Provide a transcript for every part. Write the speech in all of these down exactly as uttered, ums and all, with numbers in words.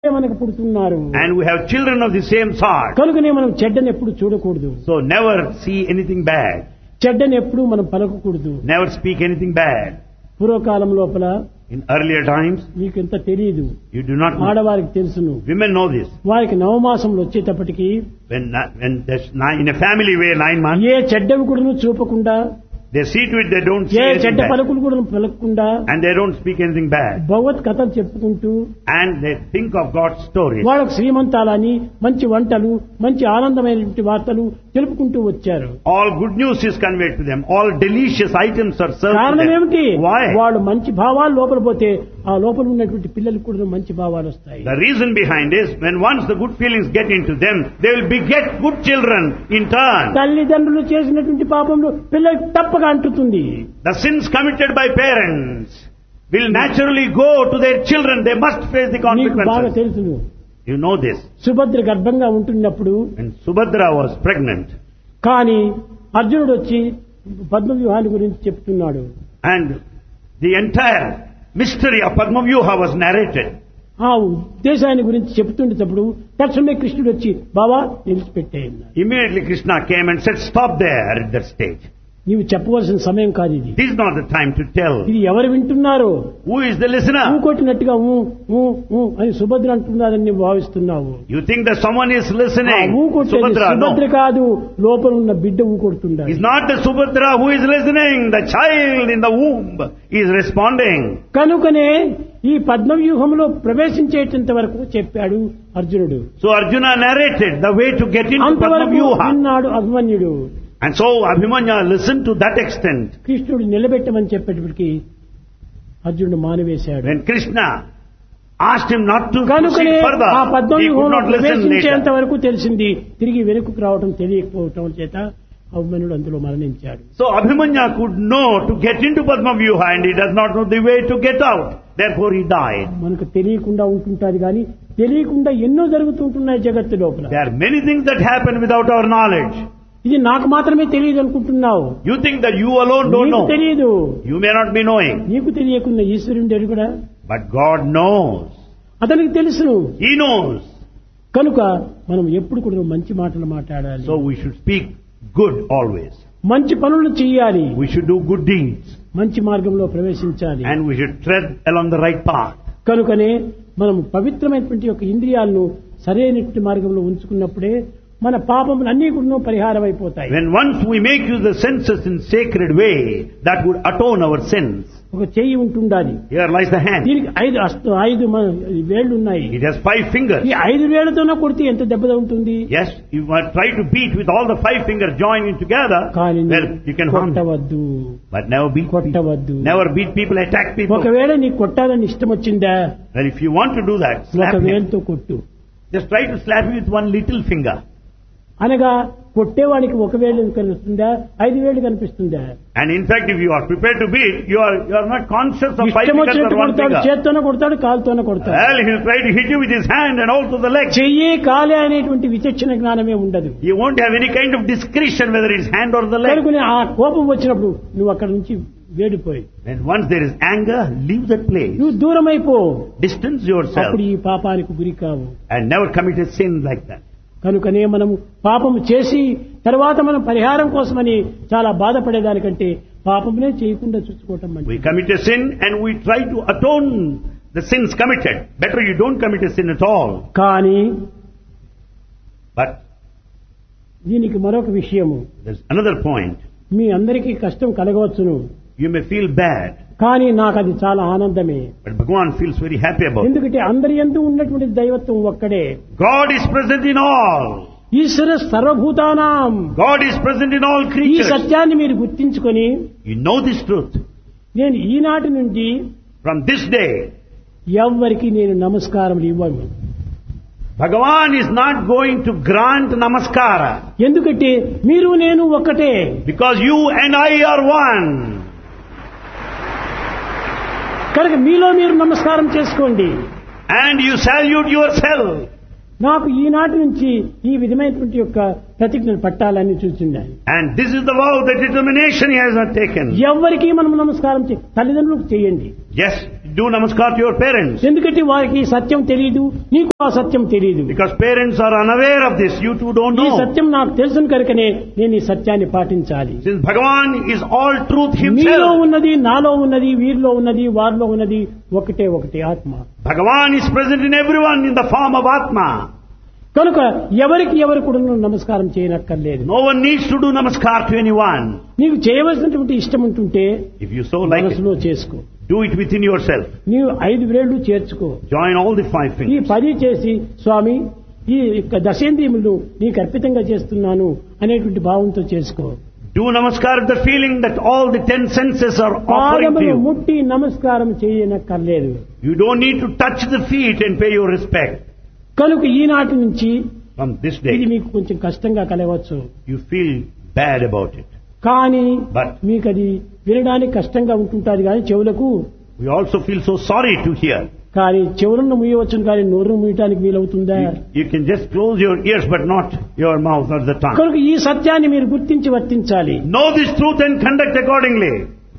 మనకు పుడుతున్నారు. And we have children of the same sort. కనుకనే మనం చెడ్డని ఎప్పుడు చూడకూడదు. So never see anything bad. చెడ్డని ఎప్పుడు మనం పలకకూడదు. Never speak anything bad. పూర్వకాలం లోపల In earlier times, మీకు ఎంత తెలియదు. you do not know. ఆడవారికి తెలుసును. Women know this. వారికి నవమాసంలో వచ్చేటప్పటికి When, when there's nine, in a family where nine months, ఏ చెడ్డవి కూడా చూపకుండా, they see to it they don't say A anything చెడ్డ bad. పలుకులు కూడా పలకకుండా, And they don't speak anything bad. భగవత్ కథలు చెప్పుకుంటూ And they think of God's stories. వాళ్ళకు శ్రీమంతాలని, మంచి వంటలు, మంచి ఆనందమైనటువంటి వార్తలు తెలుపుకుంటూ వచ్చారు. All good news is conveyed to them. All delicious items are served to కారణం them. ఏమిటి? Why? వాళ్ళు మంచి భావాలు లోపల పోతే ఆ లోపల ఉన్నటువంటి పిల్లలకు కూడా మంచి భావాలు వస్తాయి. The reason behind is when once the good feelings get into them, they will beget good children in turn. తల్లిదండ్రులు చేసినటువంటి పాపంలో పిల్లలకు తప్పక అంటుతుంది. The sins committed by parents will naturally go to their children. They must face the నీకు బాగా consequences. తెలుసును. You know this. Subhadra గర్భంగా ఉంటున్నప్పుడు When Subhadra was pregnant కానీ అర్జునుడు వచ్చి పద్మ వ్యూహాన్ని గురించి చెప్తున్నాడు. and the entire mystery of Padma Vyuha was narrated. ఆ ఉద్దేశాన్ని గురించి చెప్తుండేటప్పుడు తక్షణమే కృష్ణుడు వచ్చి బావా నిలిచిపెట్టేయన్నాడు. Immediately Krishna came and said, stop there at that stage. నీవు చెప్పవలసిన సమయం కాదు ఇది. This is not the time to tell. ఇది ఎవరు వింటున్నారో, Who is the listener? ఊకొట్టినట్టుగా ఊ ఊ ఊ అని సుభద్ర అంటున్నారని నువ్వు భావిస్తున్నావు. You think that someone is ఆ listening? ఊకొట్టేది Subhadra, Subhadra no. కాదు, లోపల ఉన్న బిడ్డ ఊకొడుతుండాలి. It's not the Subhadra who is listening. The child in the womb is responding. కనుకనే ఈ పద్మవ్యూహంలో ప్రవేశించేటంత వరకు చెప్పాడు అర్జునుడు. So Arjuna narrated the way to get into Padma అంతవరకు Vyuha. విన్నాడు అభిమన్యుడు. And so Abhimanya listened to that extent. కృష్ణుడు నిలబెట్టమని చెప్పేటప్పటికి అర్జునుడు మానివేశాడు. When Krishna asked him not to కనుకనే proceed further, ఆ he could పద్మవ్యూహంలో not listen ప్రవేశించేంత later. వరకు తెలిసింది. తిరిగి వెనుకకు రావడం తెలియకపోవటం చేత అభిమన్యుడు అందులో మరణించాడు. So Abhimanya could know to get into Padma Vyuha and he does not know the way to get out. Therefore he died. మనకు తెలియకుండా ఉంటుంటాది కానీ తెలియకుండా ఎన్నో జరుగుతుంటున్నాయి జగత్తు లోపల. There are many things that happen without our knowledge. ఇది నాకు మాత్రమే తెలియదు అనుకుంటున్నావు. You think that you alone don't నీకు know. తెలియదు. You may not be knowing. నీకు తెలియకుండా ఈశ్వరుడు ఎరుగుడా. But God knows. అతనికి తెలుసును. He knows. కనుక మనం ఎప్పుడు కూడా మంచి మాటలు మాట్లాడాలి. So we should speak good always. మంచి పనులు చేయాలి. We should do good deeds. మంచి మార్గంలో ప్రవేశించాలి. And we should tread along the right path. కనుకనే మనం పవిత్రమైనటువంటి యొక్క ఇంద్రియాలను సరైనటువంటి మార్గంలో ఉంచుకున్నప్పుడే మన పాపములు అన్నీ కూడా పరిహారం అయిపోతాయి. When once we make use the senses in sacred way, that would atone our sins. ఒక చెయ్యి ఉంటుండాలి. Here lies the hand. దీనికి ఐదు అస్త ఐదు మ- వేళ్లు ఉన్నాయి. It has five fingers. ఈ ఐదు వేళ్లతోనే కొడితే ఎంత దెబ్బ ఉంటుంది. Yes, you might try to beat with all the five fingers joining together. కానీ Well, you can harm them. కొట్టవద్దు. But never beat people. కొట్టవద్దు. Never beat people, attack people. ఒకవేళ నీకు కొట్టాలని ఇష్టం వచ్చిందా, Well, if you want to do that, ఒక slap him. వేలుతో కొట్టు. Just try to slap him with one little finger. అనగా కొట్టేవాడికి ఒక వేలు కనిపిస్తుందా, ఐదు వేలు కనిపిస్తుందా? And in fact, if you are prepared to beat, you are you are not conscious of five ఇష్టం fingers వచ్చినట్టు or one కొడతాడు, finger. చేత్తోనే కొడతాడు, కాలుతోనే కొడతాడు. Well, he will try to hit you with his hand and also the leg. చెయ్యి కాలే అనేటువంటి విచక్షణ జ్ఞానమే ఉండదు. You won't have any kind of discretion whether it's hand or the leg. కనుకనే ఆ కోపం వచ్చినప్పుడు నువ్వు అక్కడ నుంచి వేడిపోయి And once there is anger, leave that place. నువ్వు దూరం అయిపో. Distance yourself అప్పుడు ఈ పాపానికి గురి కావు. and never commit a sin like that. కనుకనే మనము పాపము చేసి తర్వాత మనం పరిహారం కోసమని చాలా బాధపడేదానికంటే పాపమునే చేయకుండా చూసుకోవటం We మంచిది. commit a sin and we try to atone the sins committed. Better you don't commit a sin at all. కానీ But దీనికి మరొక విషయము, there's another point. మీ అందరికీ కష్టం కలగవచ్చును, You may feel bad, కానీ నాకు అది చాలా ఆనందమే. but Bhagavan feels very happy about it. ఎందుకంటే అందరి యందు ఉన్నటువంటి దైవత్వం ఒక్కడే. God is present in all. ఈశ్వర సర్వభూతానాం. God is present in all ఈ creatures. సత్యాన్ని మీరు గుర్తించుకొని You know this truth. నేను ఈనాటి నుండి From this day, ఎవ్వరికి నేను నమస్కారం ఇవ్వను. Bhagavan is not going to grant namaskara ఎందుకంటే మీరు నేను ఒక్కటే. because you and I are one. కనుక మీలో మీరు నమస్కారం చేసుకోండి. And you salute yourself. నాకు ఈనాటి నుంచి ఈ విధమైనటువంటి యొక్క ప్రతిజ్ఞను పట్టాలని చూస్తున్నాను. And this is the vow, the determination he has not taken. ఎవరికి మనం నమస్కారం చే తల్లిదండ్రులకు చేయండి. Yes, do namaskar to your parents. ఎందుకంటే వారికి సత్యం తెలియదు, నీకు ఆ సత్యం తెలియదు. Because parents are unaware of this, you two don't ఈ know. సత్యం నాకు తెలుసును కనుకనే నేను ఈ సత్యాన్ని పాటించాలి. Since Bhagavan is all truth మీలో himself, ఉన్నది, నాలో ఉన్నది, వీరిలో ఉన్నది, వారిలో ఉన్నది ఒకటే ఒకటి ఆత్మ. Bhagavan is present in everyone in the form of Atma. కనుక ఎవరికి ఎవరు కూడా నమస్కారం చేయనక్కర్లేదు. No one needs to do namaskar to anyone. నీకు చేయవలసినటువంటి ఇష్టం ఉంటుంటే If you so like it, మనసులో చేసుకో. do it within yourself. నీవు ఐదు వేళ్లు చేర్చుకో. Join all the five ఈ fingers. పది చేసి స్వామి ఈ యొక్క దశేంద్రియములు నీకు అర్పితంగా చేస్తున్నాను అనేటువంటి భావంతో చేసుకో. Do namaskar with the feeling that all the ten senses are offering to పాదములు you. ముట్టి నమస్కారం చేయనక్కర్లేదు. You don't need to touch the feet and pay your respect. కనుక ఈనాటి నుంచి From this ఇది day, మీకు కొంచెం కష్టంగా కలవచ్చు. you feel bad about it. కానీ But మీకు అది వినడానికి కష్టంగా ఉంటుంటుంది కానీ చెవులకు, we also feel so sorry to hear. కానీ చెవులను ముయ్యవచ్చును కానీ నోరును ముయ్యటానికి వీలవుతుందా? You, you can just close your ears but not your mouth or the tongue. కనుక ఈ సత్యాన్ని మీరు గుర్తించి వర్తించాలి. Know this truth and conduct accordingly.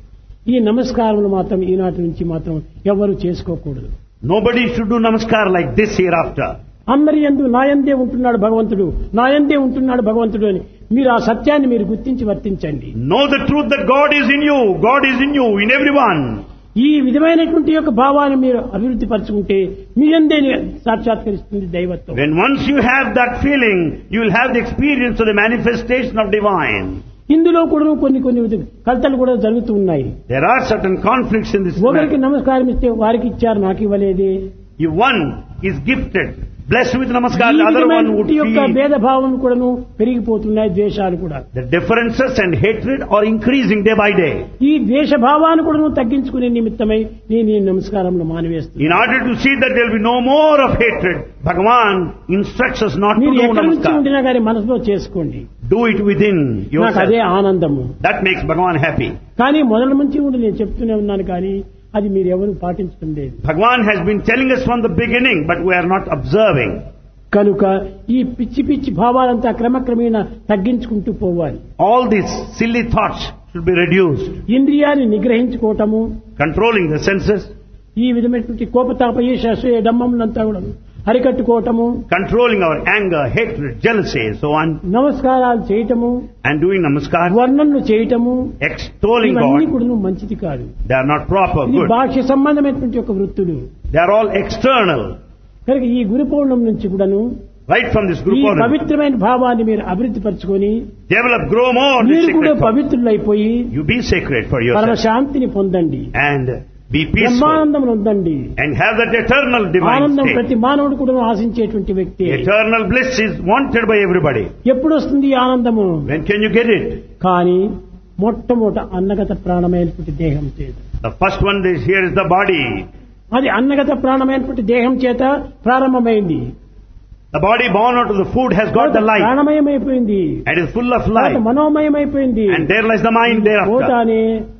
ఈ నమస్కారములు మాత్రం ఈనాటి నుంచి మాత్రం ఎవరు చేసుకోకూడదు. Nobody should do namaskar like this hereafter. అందరి యందు నాయందే ఉంటున్నాడు భగవంతుడు, నాయందే ఉంటున్నాడు భగవంతుడు అని మీరు ఆ సత్యాన్ని మీరు గుర్తించి వర్తించండి. Know the truth that God is in you, God is in you, in everyone. ఈ విధమైనటువంటి యొక్క భావాన్ని మీరు అభివృద్ధి పరచుకుంటే మీ యందే సాక్షాత్కరిస్తుంది దైవత్వం. When once you have that feeling, you will have the experience of the manifestation of divine. ఇందులో కూడా కొన్ని కొన్ని కలతలు కూడా జరుగుతూ ఉన్నాయి. There are certain conflicts in this ఒకరికి matter. నమస్కారం ఇస్తే వారికి ఇచ్చారు, నాకు ఇవ్వలేదే. If one is gifted, blessed with namaskar, ఈ the other one would విధమైనటువంటి యొక్క feel భేదభావం కూడాను పెరిగిపోతున్నాయి, ద్వేషాలు కూడా. the differences and hatred are increasing day by day. ఈ ద్వేష భావాన్ని కూడాను తగ్గించుకునే నిమిత్తమై నేను ఈ నమస్కారంలో మానివేస్తున్నాను. In order to see that there will be no more of hatred, Bhagavan instructs us not to మీరు do ఎక్కడి నుంచి namaskar. ఉండినా కానీ మనసులో చేసుకోండి. Do it within నాకు అదే yourself. ఆనందము. That makes Bhagavan happy. కానీ మొదల నుంచి ఉండి నేను చెప్తూనే ఉన్నాను కానీ అది మీరు ఎవరు పాటించడం లేదు. Bhagavan has been telling us from the beginning, but we are not observing. కనుక ఈ పిచ్చి పిచ్చి భావాలంతా క్రమక్రమేణా తగ్గించుకుంటూ పోవాలి. All these silly thoughts should be reduced. ఇంద్రియాన్ని నిగ్రహించుకోవటము, Controlling the senses, ఈ విధమైనటువంటి కోపతాప ఈర్ష్య అసూయ డంబములంతా కూడా అరికట్టుకోవటము, controlling our anger, hatred, jealousy, so on, నమస్కారాలు చేయటము, and doing namaskar, వర్ణనలు చేయటము, extolling ఇవన్నీ God. కూడా మంచిది కాదు. They are not proper, ఇది good. బాహ్య సంబంధమైనటువంటి ఒక వృత్తులు. They are all external. కనుక ఈ గురు పౌర్ణమి నుంచి కూడాను Right from this ఈ group order, పవిత్రమైన భావాన్ని మీరు అభివృద్ధి పరచుకొని develop, grow more this మీరు కూడా sacred thought. పవిత్రులైపోయి You be sacred for పరమ yourself శాంతిని పొందండి, and be peaceful బ్రహ్మానందం పొందండి. and have that eternal divine ఆనందం state. ప్రతి మానవుడు కూడా ఆశించేటువంటి వ్యక్తి. Eternal bliss is wanted by everybody. ఎప్పుడు వస్తుంది ఈ ఆనందము? When can you get it? కానీ మొట్టమొదట అన్నగత ప్రాణమైనటువంటి దేహం చేత, The first one is here is the body. అది అన్నగత ప్రాణమైనటువంటి దేహం చేత ప్రారంభమైంది. The body born out of the food has got the life ప్రాణమయమైపోయింది, and is full of తర్వాత life. మనోమయమైపోయింది, And there lies the mind thereafter. పోతానే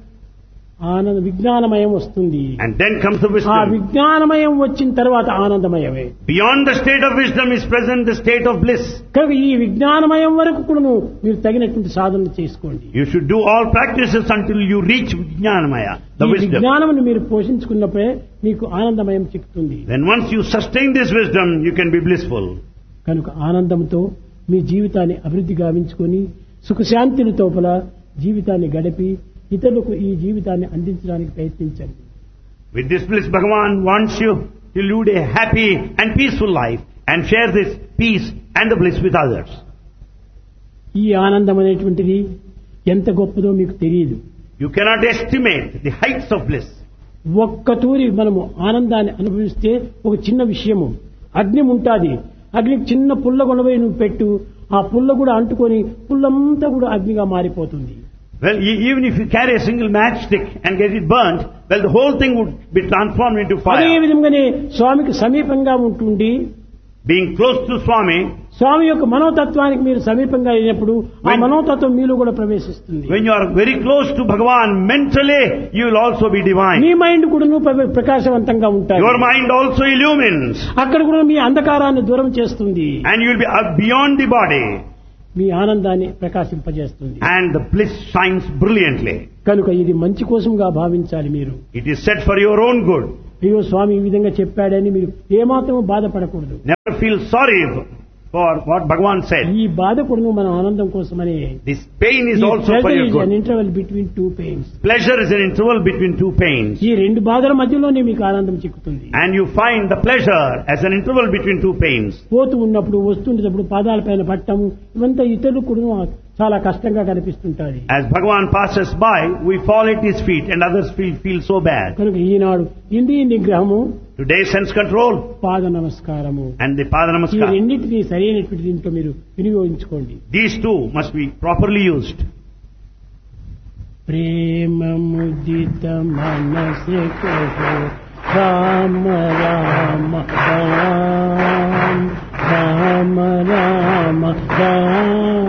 ఆనంద విజ్ఞానమయం వస్తుంది. And then comes the ఆ wisdom. విజ్ఞానమయం వచ్చిన తర్వాత ఆనందమయమే. Beyond the state of wisdom is present the state of bliss. కనుక ఈ విజ్ఞానమయం వరకు కూడా మీరు తగినటువంటి సాధన చేసుకోండి. You should do all practices until you reach Vijnanamaya, the ఈ wisdom. విజ్ఞానమును మీరు పోషించుకున్నప్పుడే మీకు ఆనందమయం చిక్కుతుంది. Then once you sustain this wisdom, you can be blissful. కనుక ఆనందంతో మీ జీవితాన్ని అభివృద్ధి గావించుకొని సుఖశాంతుల తోపల జీవితాన్ని గడిపి ఇతరులకు ఈ జీవితాన్ని అందించడానికి ప్రయత్నించండి. With this bliss, Bhagavan wants you to lead a happy and peaceful life and share this peace and the bliss with others. ఈ ఆనందం అనేటువంటిది ఎంత గొప్పదో మీకు తెలియదు. You cannot estimate the heights of bliss. ఒక్క తూరి మనము ఆనందాన్ని అనుభవిస్తే ఒక చిన్న విషయము, అగ్ని ఉంటుంది, అగ్నికి చిన్న పుల్ల కొనబోయి నువ్వు పెట్టు, ఆ పుల్ల కూడా అంటుకొని పుల్లంతా కూడా అగ్నిగా మారిపోతుంది. Well, e- even if you carry a single matchstick and get it burnt, well, the whole thing would be transformed into అదే fire. విధంగానే స్వామికి సమీపంగా ఉంటుండి Being close to Swami, స్వామి యొక్క మనోతత్వానికి మీరు సమీపంగా అయినప్పుడు ఆ When- మనోతత్వం మీలో కూడా ప్రవేశిస్తుంది. when you are very close to Bhagavan mentally, you will also be divine. Me mind కూడా ప్ర- ప్రకాశవంతంగా ఉంటాయి. Your mind also illumines అక్కడ కూడా మీ అంధకారాన్ని దూరం చేస్తుంది, and you will be uh, beyond the body మీ ఆనందాన్ని ప్రకాశింపజేస్తుంది. and the bliss shines brilliantly. కనుక ఇది మంచి కోసంగా భావించాలి మీరు. It is set for your own good. అయ్యో స్వామి ఈ విధంగా చెప్పాడని మీరు ఏమాత్రం బాధపడకూడదు. Never feel sorry for what Bhagavan said. ఈ బాధ కూడా మన ఆనందం కోసమని. This pain is also for your good. An interval between two pains. Pleasure is an interval between two pains. ఈ రెండు బాధల మధ్యలోనే మీకు ఆనందం చిక్కుతుంది. And you find the pleasure as an interval between two pains. పోతూ ఉన్నప్పుడు వస్తుండేటప్పుడు పాదాలపైన పట్టము ఇవంతా ఇతరులకు కూడా చాలా కష్టంగా కనిపిస్తుంటాయి. As Bhagavan passes by, we fall at his feet and others feel, feel so bad. కనుక ఈనాడు ఇంద్రియ నిగ్రహము, Today sense control పాద నమస్కారము, and the Pada ఈ Namaskar. రెండింటినీ సరైనటువంటి దీంట్లో మీరు వినియోగించుకోండి. These two must be properly used. ప్రేమ ముదిత మనసే కహో రామ రామ రామ రామ రామ రామ